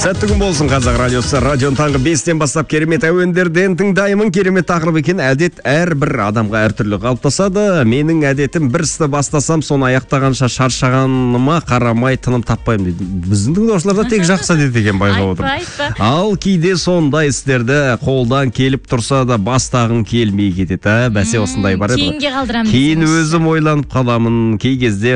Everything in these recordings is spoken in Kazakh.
Сәтті күн болсын қазақ радиосы. Радион таңғы 5-тен бастап керемет әуендерден тыңдаймын. Керемет тақырып екен. Әдет әрбір адамға әртүрлі қалыптасады. Менің әдетім бір істі бастасам, соны аяқтағанша шаршағаныма қарамай тыным таппаймын дейді. Біздің тыңдаушыларда тек жақсы әдет екен байқап отыр. Ал кейде сондай істерді қолдан келіп тұрса да бастағың келмей кетеді. Бәсе осындай бар еді. Кейінге қалдырамын. Кейін өзім ойланып қаламын. Кей кезде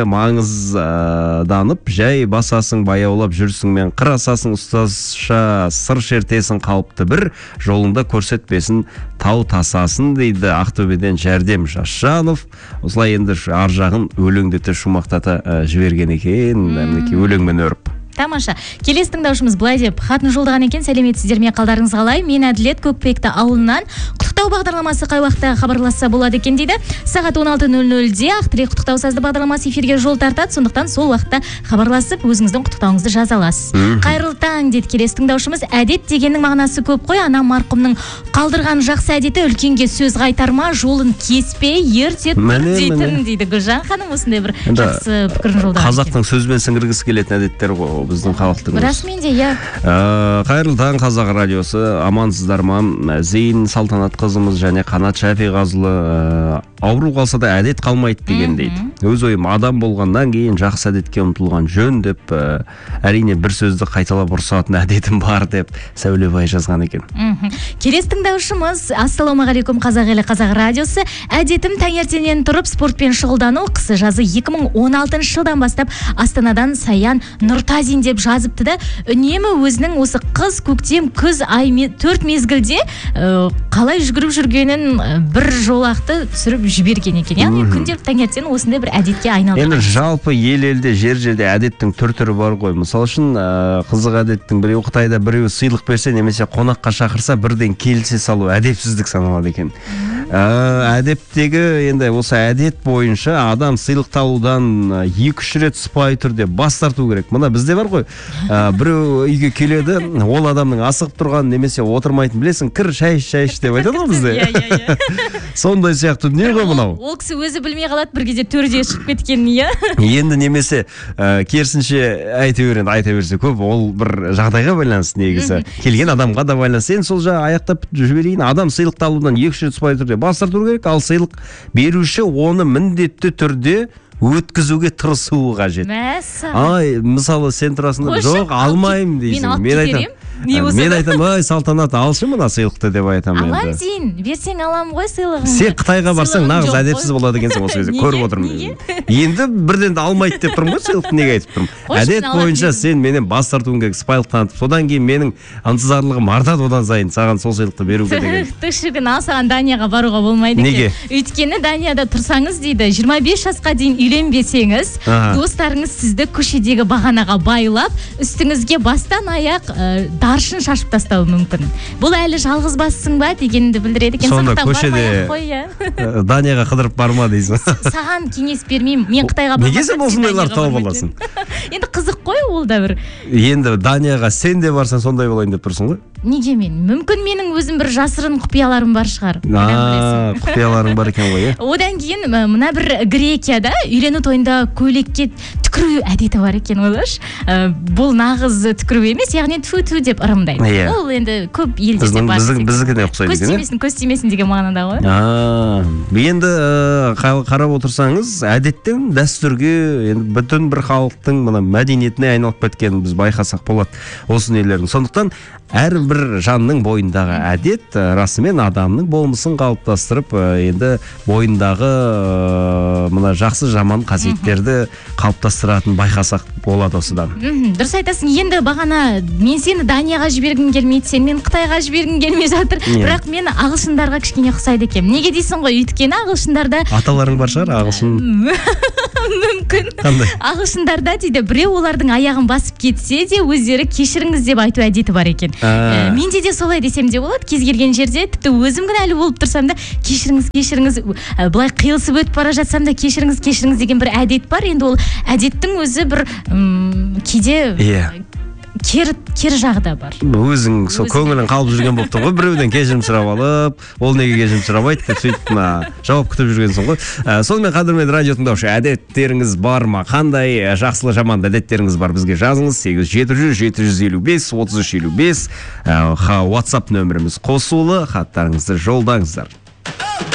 маңызданып, жай басасың, баяулап жүрсің мен қырасасың, ұстазша сыр шертесің, қалыпты бір жолында көрсетпесін тау тасасын дейді Ақтөбеден Жәрдем Жасжанов. Осылай енді ар жағын өлеңдете шумақтата жіберген екен, өлеңмен өріп. Тамаша. Келесі тыңдаушымыз былай деп хатын жолдаған екен. Сәлеметсіздер ме, қалдарыңыз қалай? Мен Әділет Көкпекті ауылынан. Құттықтау бағдарламасы қай уақытта хабарласса болады екен дейді. Сағат 16:00-де Ақтілек құттықтау сазды бағдарламасы эфирге жол тартады. Сондықтан сол уақытта хабарласып, өзіңіздің құттықтауыңызды жаза аласыз. Қайырлы таң дейді келесі тыңдаушымыз. Әдет дегеннің мағынасы көп қой. Анам марқұмның қалдырған жақсы әдеті үлкенге сөз қайтарма, жолын кеспей, ерте тұр дейтін дейді. Гүлжан ханым осындай бір жақсы пікірін жолдаған. Қазақтың сөзбен сіңіргісі келетін әдеттер ғой біздің халықтың. Расымен де, иә. Қайырлы таң қазақ радиосы. Амансыздар ма? Зейін Салтанат қызымыз және Қанат Шәфиғазылы ауру қалса да әдет қалмайды деген дейді. Өз ойым, адам болғаннан кейін жақсы әдетке ұмтылған жөн деп, әрине бір сөзді қайталап ұрсатын әдетім бар деп Сәулебай жазған екен. Келесі тыңдаушымыз, ассалаумағалейкум қазақ елі, қазақ радиосы. Әдетім таңертеңнен тұрып спортпен шұғылдану. Қысы жазы 2016 жылдан бастап Астанадан Саян Нұртазин деп жазыпты да, үнемі өзінің осы қыз, көктем, күз, ай 4 мезгілде қалай жүгіріп жүргенін бір жолақты түсіріп жіберген екен. Яғни күнделік таңертең осындай бір әдетке айналды. Енді жалпы ел-елде, жер-жерде әдеттің түр-түрі бар ғой. Мысалы үшін қызық әдеттің біреу Қытайда біреу сыйлық берсе, немесе қонаққа шақырса, бірден келісе салу әдепсіздік саналады екен. Әдептегі енді осы әдет бойынша адам сыйлықты алудан 2-3 рет сыпайы түрде бас тарту керек. Мына бізде бар ғой, біреу үйге келеді, ол адамның асығып тұрған немесе отырмайтын білесің, кір шай іш деп айтады ғой бізде. Сондай сияқты дүние ғой мынау. Ол кісі өзі білмей қалады, бір кезде төрде шығып кеткенін, иә. Енді немесе керісінше айта берсе көп, ол бір жағдайға байланысты негізі. Келген адамға да байланысты. Енді сол жағы аяқтап жіберейін. Адам сыйлықты алудан 2-3 рет сыпайы түрде бас тарту керек, ал сыйлық беруші оны міндетті түрде өткізуге тырысуы қажет. Мысалы сен тұрасың, жоқ алмаймын дейсің. Мен айтам, Салтанат алшы мына сыйлықты деп айтам. Алам дейін, берсең алам ғой сыйлығын. Сен Қытайға барсаң нағыз әдепсіз болады екенсің осы кезде, көріп отырмын. Енді бірден алмайды деп тұрмын ғой, сыйлықты неге айтып тұрмын. Әдет бойынша сен менен бас тартуың керек, сыпайылық танытып, содан кейін менің ынтызарлығым артады, одан сайын саған сол сыйлықты беруге деген. Түшігін ал саған Данияға баруға болмайды екен. Өйткені Данияда тұрсаңыз дейді, 25 жасқа дейін үйленбесеңіз, достарыңыз сізді көшедегі бағанаға байлап, үстіңізге бастан аяқ даршын шашып тастауы мүмкін. Бұл әлі жалғыз бассың ба дегенді білдіреді екен. Сонда көшеде Данияға қыдырып барма дейсің. Саған кеңес бермеймін. Мен Қытайға бармасам. Неге сен осындайлар тауып аласың? Енді қызық қой ол да бір. Енді Данияға сен де барсаң сондай болайын деп тұрсың ғой? Неге мен? Мүмкін менің өзім бір жасырын құпияларым бар шығар. Құпияларың бар екен ғой, Одан кейін мына бір Грекияда үйлену тойында көйлекке түкіру әдеті бар екен, ойлашы. Бұл нағыз түкіру емес, яғни тфу-тфу деп ырымдайды. Ол енді көп елде бар. Біздікіне ұқсайды екен. Көз тимесін деген мағынада ғой. Енді қарап отырсаңыз, әдеттен дәстүрге бүтін бір халықтың мәдениетіне айналып кеткенін біз байқасақ болады осы нелердің. Сондықтан әрбір жанның бойындағы әдет расымен адамның болмысын қалыптастырып, енді бойындағы мына жақсы жаман қасиеттерді қалыптастыратын байқасақ болады осыдан. Дұрыс айтасың. Енді бағана мен сені Данияға жібергім келмейді, сен мен Қытайға жібергім келмей жатыр. Бірақ мен ағылшындарға кішкене ұқсайды екенмін. Неге дейсің ғой? Өйткені ағылшындарда аталарың бар шығар, ағылшын. Мүмкін. Ағылшындарда дейді, біреу олардың аяғын басып кетсе де өздері кешіріңіз деп айту әдеті бар екен. Менде де солай десем де болады. Кез келген жерде тіпті өзім кінәлі болып тұрсам да кешіріңіз, былай қиылысып өтіп бара жатсам да кешіріңіз деген бір әдет бар. Енді ол әдеттің өзі бір кейде кері жағы да бар. Өзің сол көңілің қалып жүрген болып тұр ғой, біреуден кешірім сұрап алып, ол неге кешірім сұрабайды деп сөйтіп жауап күтіп жүргенсің ғой. Сонымен қадірменді радио тыңдаушы, әдеттеріңіз бар ма? Қандай жақсылы жаманды әдеттеріңіз бар? Бізге жазыңыз. 8-700-755-3355 WhatsApp нөміріміз қосулы, хаттарыңызды жолдаңыздар.